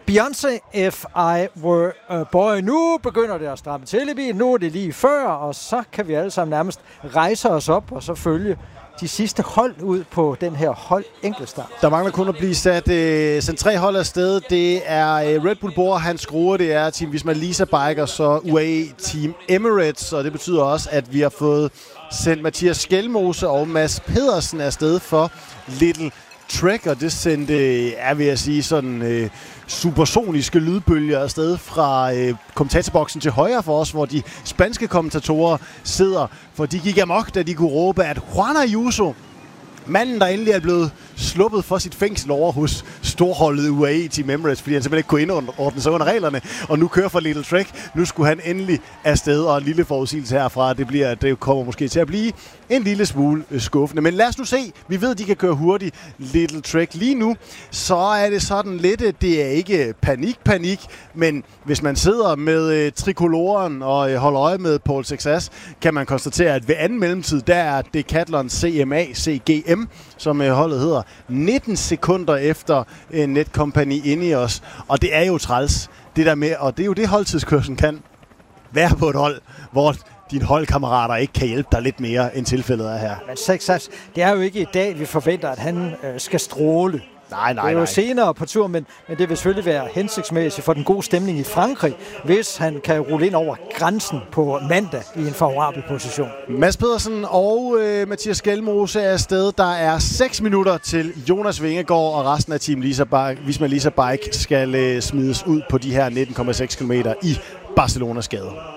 Beyoncé, If I Were a Boy. Nu begynder det at stramme til i bilen. Nu er det lige før, og så kan vi alle sammen nærmest rejse os op og så følge de sidste hold ud på den her hold enkeltstart. Der mangler kun at blive sendt 3 hold afsted. Det er Red Bull Bora, Hans Grohe, det er Team Visma Lease Bike, så UAE Team Emirates, og det betyder også, at vi har fået sendt Mathias Skelmose og Mads Pedersen afsted for Little Trek, og det sendte, vil jeg sige, sådan supersoniske lydbølger afsted fra kommentatorboksen til højre for os, hvor de spanske kommentatorer sidder, for de gik amok, da de kunne råbe, at Juan Ayuso, manden, der endelig er blevet sluppet for sit fængsel over hos storholdet UAE Team Emirates, fordi han simpelthen ikke kunne indordne sig under reglerne, og nu kører for Little Trek. Nu skulle han endelig afsted, og en lille forudsigelse herfra, det kommer måske til at blive en lille smule skuffende. Men lad os nu se. Vi ved, at de kan køre hurtigt Little Trek. Lige nu, så er det sådan lidt, det er ikke panik, men hvis man sidder med trikoloren og holder øje med Paul Sexas, kan man konstatere, at ved anden mellemtid, der er Decathlon CMA CGM, som holdet hedder, 19 sekunder efter Netcompany Ineos. Og det er jo træls, det der med, og det er jo det holdtidskørslen kan være på et hold, hvor dine holdkammerater ikke kan hjælpe dig lidt mere, end tilfældet er her. Men Sexas, det er jo ikke i dag, vi forventer, at han skal stråle. Nej. Det er jo senere på tur, men det vil selvfølgelig være hensigtsmæssigt for den gode stemning i Frankrig, hvis han kan rulle ind over grænsen på mandag i en favorabel position. Mads Pedersen og Mathias Skelmose er afsted. Der er 6 minutter til Jonas Vingegaard, og resten af Team Visma Lease Bike skal smides ud på de her 19,6 km i Barcelonas gader.